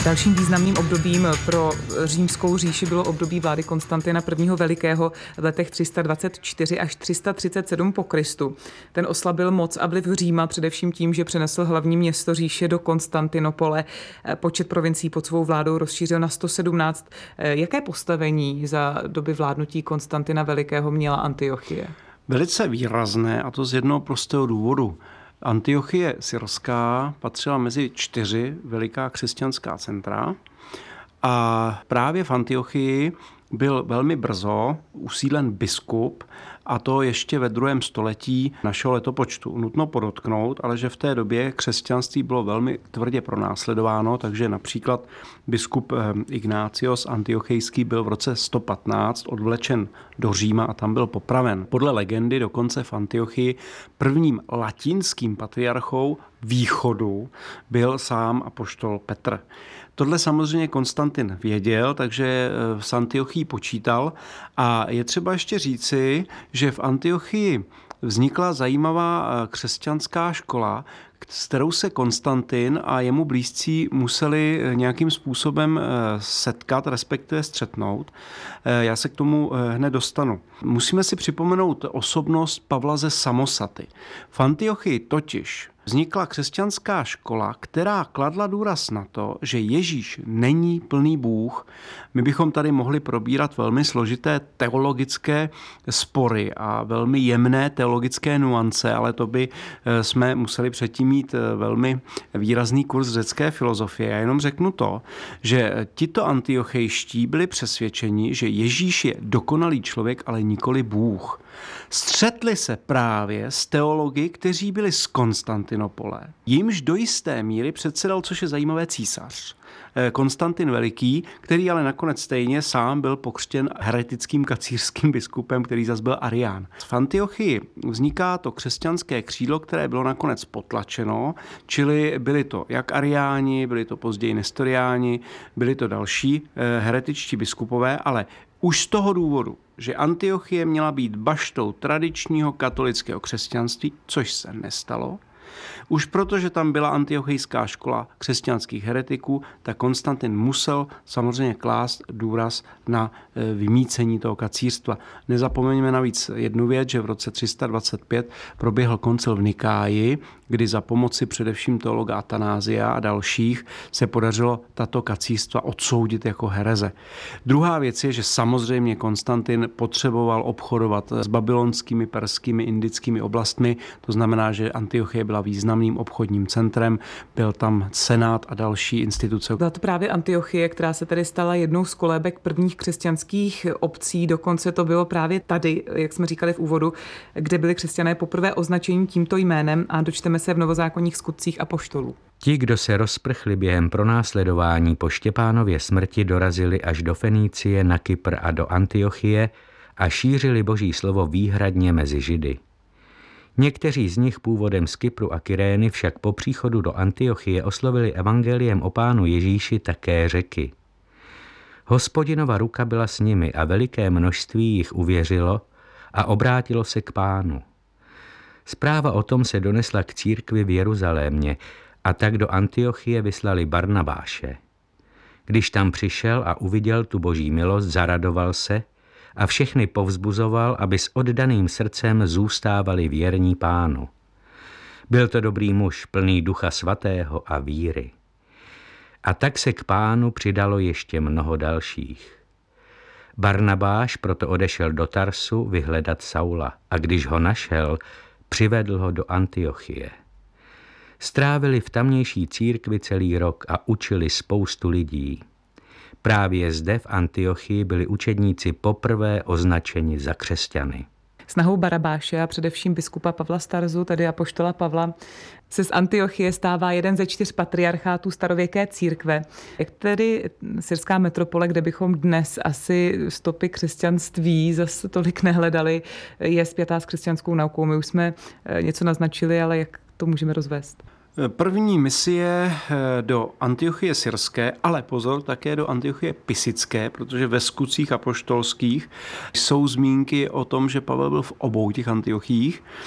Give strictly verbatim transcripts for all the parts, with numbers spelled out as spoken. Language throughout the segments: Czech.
Dalším významným obdobím pro římskou říši bylo období vlády Konstantina prvního. Velikého v letech tři sta dvacet čtyři až tři sta třicet sedm po Kristu. Ten oslabil moc a vliv Říma především tím, že přenesl hlavní město říše do Konstantinopole. Počet provincií pod svou vládou rozšířil na sto sedmnáct. Jaké postavení za doby vládnutí Konstantina Velikého měla Antiochie? Velice výrazné, a to z jednoho prostého důvodu. Antiochie Syrská patřila mezi čtyři veliká křesťanská centra a právě v Antiochii byl velmi brzo usídlen biskup, a to ještě ve druhém století našeho letopočtu. Nutno podotknout, ale že v té době křesťanství bylo velmi tvrdě pronásledováno, takže například biskup Ignácios Antiochejský byl v roce sto patnáct odvlečen do Říma a tam byl popraven. Podle legendy dokonce v Antiochii prvním latinským patriarchou východu byl sám apoštol Petr. Tohle samozřejmě Konstantin věděl, takže s Antiochií počítal a je třeba ještě říci, že v Antiochii vznikla zajímavá křesťanská škola, s kterou se Konstantin a jemu blízcí museli nějakým způsobem setkat, respektive střetnout. Já se k tomu hned dostanu. Musíme si připomenout osobnost Pavla ze Samosaty. V Antiochii totiž vznikla křesťanská škola, která kladla důraz na to, že Ježíš není plný Bůh. My bychom tady mohli probírat velmi složité teologické spory a velmi jemné teologické nuance, ale to by jsme museli předtím mít velmi výrazný kurz řecké filozofie. Já jenom řeknu to, že tito antiochejští byli přesvědčeni, že Ježíš je dokonalý člověk, ale nikoli Bůh. Střetli se právě s teology, kteří byli z Konstantinopole. Jimž do jisté míry předsedal, což je zajímavé, císař Konstantin Veliký, který ale nakonec stejně sám byl pokřtěn heretickým kacířským biskupem, který zas byl arián. V Antiochii vzniká to křesťanské křídlo, které bylo nakonec potlačeno, čili byli to jak ariáni, byli to později nestoriáni, byli to další heretičtí biskupové, ale už z toho důvodu, že Antiochie měla být baštou tradičního katolického křesťanství, což se nestalo, už protože tam byla antiochijská škola křesťanských heretiků, tak Konstantin musel samozřejmě klást důraz na vymýcení toho kacířstva. Nezapomeňme navíc jednu věc, že v roce tři sta dvacet pět proběhl koncil v Nikáji, kdy za pomoci především teologa Atanázia a dalších se podařilo tato kacířstva odsoudit jako hereze. Druhá věc je, že samozřejmě Konstantin potřeboval obchodovat s babylonskými, perskými, indickými oblastmi, to znamená, že Antiochie byla významným obchodním centrem, byl tam senát a další instituce. Byla to právě Antiochie, která se tedy stala jednou z kolébek prvních křesťanských obcí, dokonce to bylo právě tady, jak jsme říkali v úvodu, kde byli křesťané poprvé označení tímto jménem a dočteme se v novozákonních skutcích apoštolů. Ti, kdo se rozprchli během pronásledování po Štěpánově smrti, dorazili až do Fenicie, na Kypr a do Antiochie a šířili Boží slovo výhradně mezi Židy. Někteří z nich původem z Kypru a Kyrény však po příchodu do Antiochie oslovili evangeliem o Pánu Ježíši také Řeky. Hospodinova ruka byla s nimi a veliké množství jich uvěřilo a obrátilo se k Pánu. Zpráva o tom se donesla k církvi v Jeruzalémě a tak do Antiochie vyslali Barnabáše. Když tam přišel a uviděl tu Boží milost, zaradoval se a všechny povzbuzoval, aby s oddaným srdcem zůstávali věrní Pánu. Byl to dobrý muž, plný Ducha Svatého a víry. A tak se k Pánu přidalo ještě mnoho dalších. Barnabáš proto odešel do Tarsu vyhledat Saula a když ho našel, přivedl ho do Antiochie. Strávili v tamnější církvi celý rok a učili spoustu lidí. Právě zde v Antiochii byli učedníci poprvé označeni za křesťany. Snahou Barabáše a především biskupa Pavla z Tarzu, tedy apoštola Pavla, se z Antiochie stává jeden ze čtyř patriarchátů starověké církve. Jak tedy syrská metropole, kde bychom dnes asi stopy křesťanství zase tolik nehledali, je spjatá s křesťanskou naukou? My už jsme něco naznačili, ale jak to můžeme rozvést? První misie do Antiochie syrské, ale pozor, také do Antiochie pisické, protože ve skutcích apoštolských jsou zmínky o tom, že Pavel byl v obou těch Antiochiích.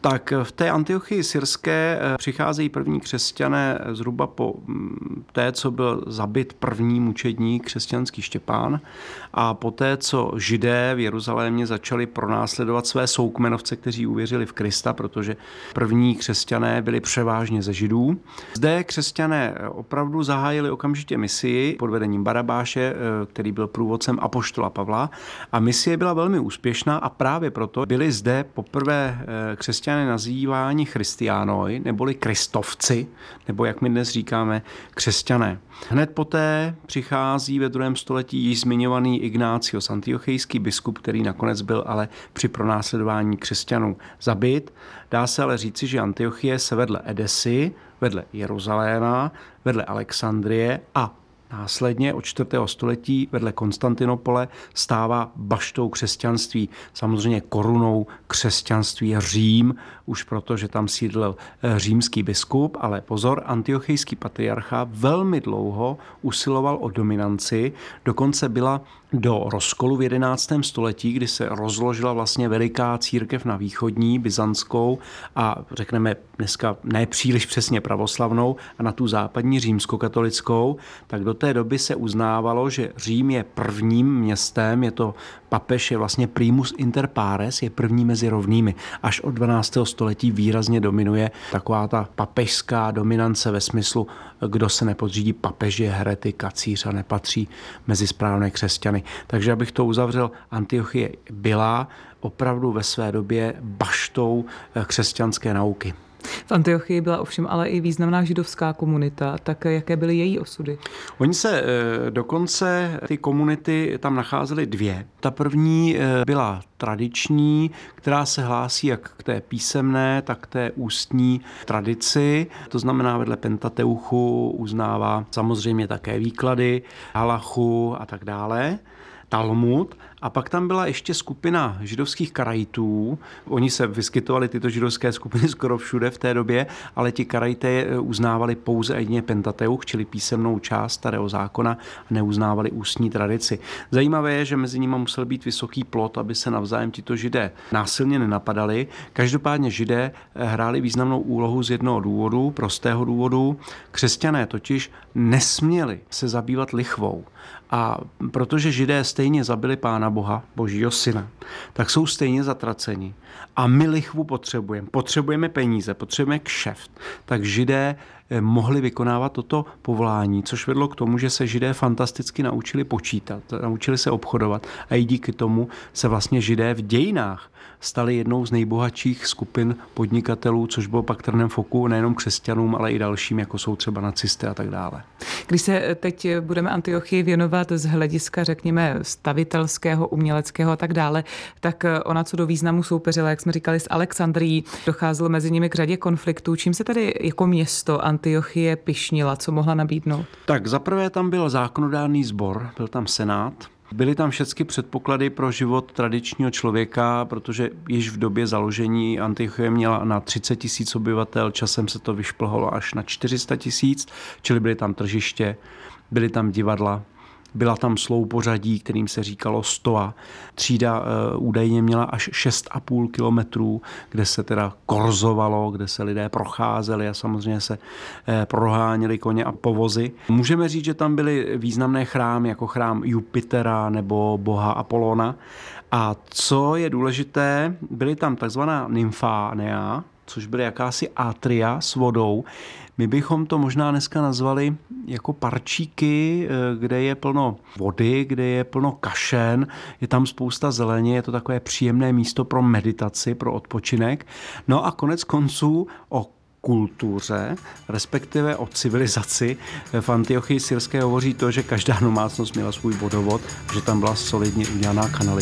Tak v té Antiochii syrské přicházejí první křesťané zhruba po té, co byl zabit první mučedník křesťanský Štěpán, a poté, co Židé v Jeruzalémě začali pronásledovat své soukmenovce, kteří uvěřili v Krista, protože první křesťané byli převážně ze Židů. Zde křesťané opravdu zahájili okamžitě misii pod vedením Barabáše, který byl průvodcem apoštola Pavla, a misie byla velmi úspěšná a právě proto byli zde poprvé křesťané nazýváni christianoi, neboli kristovci, nebo jak my dnes říkáme, křesťané. Hned poté přichází ve druhém století již zmiňovaný Ignácios antiochijský biskup, který nakonec byl ale při pronásledování křesťanů zabit. Dá se ale říci, že Antiochie se vedle Edesy, vedle Jeruzaléma, vedle Alexandrie a následně od čtvrtého století vedle Konstantinopole stává baštou křesťanství, samozřejmě korunou křesťanství Řím, už proto, že tam sídlil římský biskup, ale pozor, antiochijský patriarcha velmi dlouho usiloval o dominanci, dokonce byla do rozkolu v jedenáctém století, kdy se rozložila vlastně veliká církev na východní, byzantskou a řekneme dneska nepříliš přesně pravoslavnou a na tu západní římskokatolickou, tak do té doby se uznávalo, že Řím je prvním městem, je to papež, je vlastně primus inter pares, je první mezi rovnými. Až od dvanáctého století výrazně dominuje taková ta papežská dominance ve smyslu, kdo se nepodřídí papeži, je heretik, kacíř a nepatří mezi správné křesťany. Takže abych to uzavřel, Antiochie byla opravdu ve své době baštou křesťanské nauky. V Antiochii byla ovšem ale i významná židovská komunita, tak jaké byly její osudy? Oni se dokonce, ty komunity tam nacházely dvě. Ta první byla tradiční, která se hlásí jak k té písemné, tak k té ústní tradici. To znamená, vedle Pentateuchu uznává samozřejmě také výklady, halachu a tak dále. Talmud, a pak tam byla ještě skupina židovských karaitů. Oni se vyskytovali, tyto židovské skupiny, skoro všude v té době, ale ti karajité uznávali pouze jedině Pentateuch, čili písemnou část Starého zákona, a neuznávali ústní tradici. Zajímavé je, že mezi nimi musel být vysoký plot, aby se navzájem tito židé násilně nenapadali. Každopádně židé hráli významnou úlohu z jednoho důvodu, prostého důvodu. Křesťané totiž nesměli se zabývat lichvou. A protože židé stejně zabili Pána Boha, Božího syna, tak jsou stejně zatraceni. A my lichvu potřebujeme. Potřebujeme peníze, potřebujeme kšeft. Tak židé mohli vykonávat toto povolání, což vedlo k tomu, že se židé fantasticky naučili počítat, naučili se obchodovat a i díky tomu se vlastně židé v dějinách stali jednou z nejbohatších skupin podnikatelů, což bylo pak trnem v oku nejenom křesťanům, ale i dalším, jako jsou třeba nacisté a tak dále. Když se teď budeme Antiochii věnovat z hlediska, řekněme, stavitelského, uměleckého a tak dále, tak ona co do významu soupeřila, jak jsme říkali, s Alexandrií, docházelo mezi nimi k řadě konfliktů. Čím se tady jako město Antiochie pyšnila, co mohla nabídnout? Tak zaprvé tam byl zákonodárný sbor, byl tam senát. Byly tam všechny předpoklady pro život tradičního člověka, protože již v době založení Antiochie měla na třicet tisíc obyvatel, časem se to vyšplhalo až na čtyři sta tisíc, čili byly tam tržiště, byly tam divadla, byla tam sloupořadí, kterým se říkalo stoa. Třída e, údajně měla až šest a půl kilometrů, kde se teda korzovalo, kde se lidé procházeli a samozřejmě se e, proháněli koně a povozy. Můžeme říct, že tam byly významné chrámy, jako chrám Jupitera nebo boha Apolona. A co je důležité, byly tam takzvaná nymfánea, což byly jakási atria s vodou. My bychom to možná dneska nazvali jako parčíky, kde je plno vody, kde je plno kašen, je tam spousta zeleně, je to takové příjemné místo pro meditaci, pro odpočinek. No a konec konců o kultuře, respektive o civilizaci v Antiochii syrské hovoří to, že každá domácnost měla svůj vodovod, že tam byla solidně udělaná kanalizace.